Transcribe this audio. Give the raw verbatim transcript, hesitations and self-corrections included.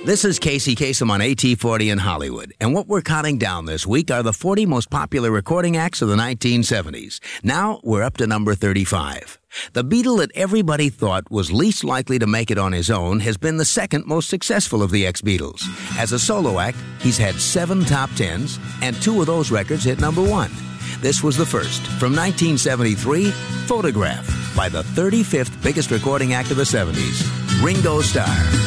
This is Casey Kasem on A T forty in Hollywood, and what we're counting down this week are the forty most popular recording acts of the nineteen seventies. Now we're up to number thirty-five. The Beatle that everybody thought was least likely to make it on his own has been the second most successful of the ex-Beatles. As a solo act, he's had seven top tens, and two of those records hit number one. This was the first, from nineteen seventy-three, Photograph, by the thirty-fifth biggest recording act of the seventies, Ringo Starr.